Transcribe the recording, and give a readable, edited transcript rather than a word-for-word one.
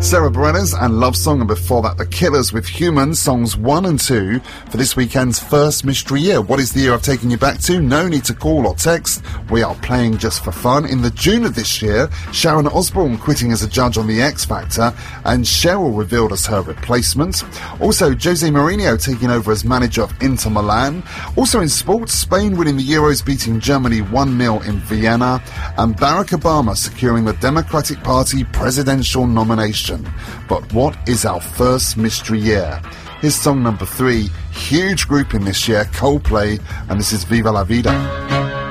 Sarah Bareilles and Love Song, and before that The Killers with Human, songs 1 and 2 for this weekend's first Mystery Year. What is the year I've taken you back to? No need to call or text. We are playing just for fun. In the June of this year, Sharon Osbourne quitting as a judge on The X Factor, and Cheryl revealed as her replacement. Also, Jose Mourinho taking over as manager of Inter Milan. Also in sports, Spain winning the Euros, beating Germany 1-0 in Vienna, and Barack Obama securing the Democratic Party presidential nomination. But what is our first Mystery Year? Here's song number 3, huge group in this year, Coldplay, and this is Viva la Vida.